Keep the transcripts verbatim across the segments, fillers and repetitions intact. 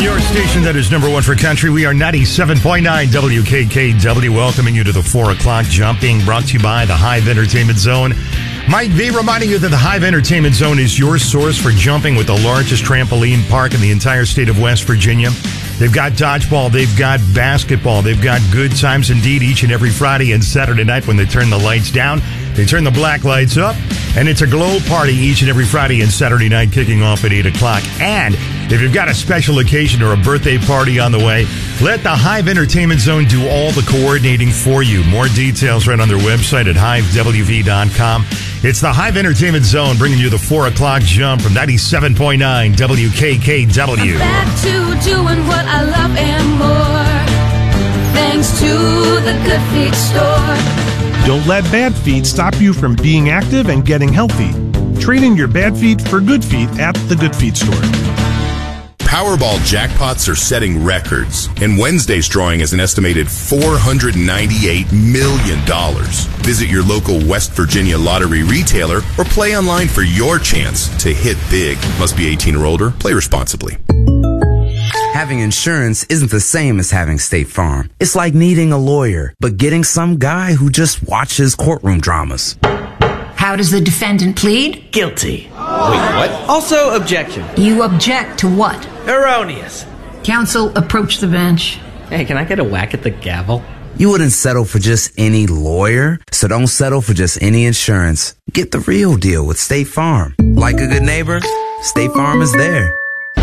Your station that is number one for country. We are ninety-seven point nine W K K W, welcoming you to the four o'clock jumping, brought to you by the Hive Entertainment Zone. Mike V reminding you that the Hive Entertainment Zone is your source for jumping with the largest trampoline park in the entire state of West Virginia. They've got dodgeball, they've got basketball, they've got good times indeed each and every Friday and Saturday night when they turn the lights down. They turn the black lights up, and it's a glow party each and every Friday and Saturday night kicking off at eight o'clock. And if you've got a special occasion or a birthday party on the way, let the Hive Entertainment Zone do all the coordinating for you. More details right on their website at hive w v dot com. It's the Hive Entertainment Zone bringing you the four o'clock jump from ninety-seven point nine W K K W. I'm back to doing what I love and more, thanks to the Good Feet store. Don't let bad feet stop you from being active and getting healthy. Trade in your bad feet for good feet at the Good Feet store. Powerball jackpots are setting records, and Wednesday's drawing is an estimated four hundred ninety-eight million dollars. Visit your local West Virginia lottery retailer or play online for your chance to hit big. Must be eighteen or older. Play responsibly. Having insurance isn't the same as having State Farm. It's like needing a lawyer, but getting some guy who just watches courtroom dramas. How does the defendant plead? Guilty. Wait, what? Also, objection. You object to what? Erroneous. Counsel, approach the bench. Hey, can I get a whack at the gavel? You wouldn't settle for just any lawyer, so don't settle for just any insurance. Get the real deal with State Farm. Like a good neighbor, State Farm is there.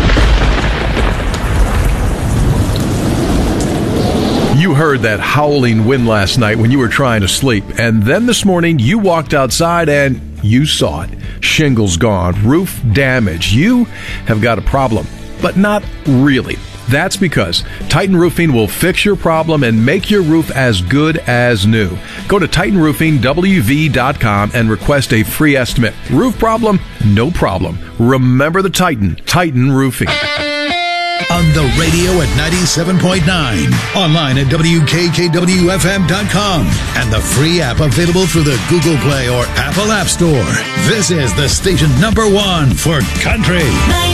You heard that howling wind last night when you were trying to sleep, and then this morning you walked outside and you saw it. Shingles gone, roof damage. You have got a problem, but not really. That's because Titan Roofing will fix your problem and make your roof as good as new. Go to titan roofing w v dot com and request a free estimate. Roof problem? No problem. Remember the Titan, Titan Roofing. On the radio at ninety-seven point nine, online at w k k w f m dot com, and the free app available through the Google Play or Apple App Store. This is the station number one for country.